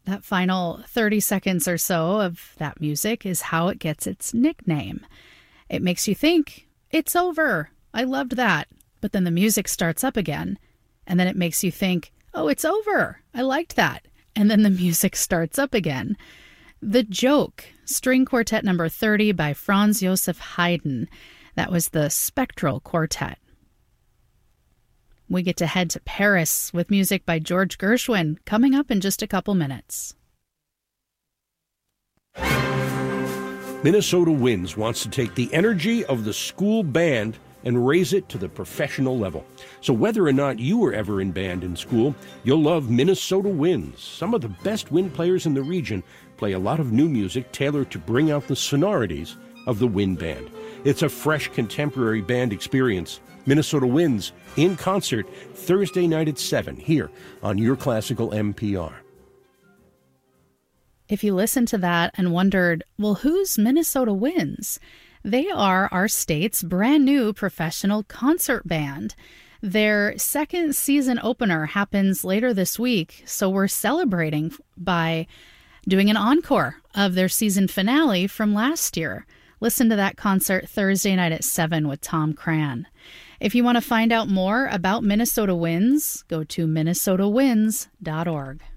That final 30 seconds or so of that music is how it gets its nickname. It makes you think, it's over. I loved that. But then the music starts up again, and then it makes you think, oh, it's over. I liked that. And then the music starts up again. The Joke, String Quartet number 30 by Franz Joseph Haydn. That was the Spectral Quartet. We get to head to Paris with music by George Gershwin coming up in just a couple minutes. Minnesota Winds wants to take the energy of the school band and raise it to the professional level. So whether or not you were ever in band in school, you'll love Minnesota Winds. Some of the best wind players in the region play a lot of new music tailored to bring out the sonorities of the wind band. It's a fresh contemporary band experience. Minnesota Winds in concert Thursday night at 7 here on Your Classical NPR. If you listened to that and wondered, well, who's Minnesota Winds? They are our state's brand new professional concert band. Their second season opener happens later this week, so we're celebrating by doing an encore of their season finale from last year. Listen to that concert Thursday night at 7 with Tom Cran. If you want to find out more about Minnesota Winds, go to minnesotawinds.org.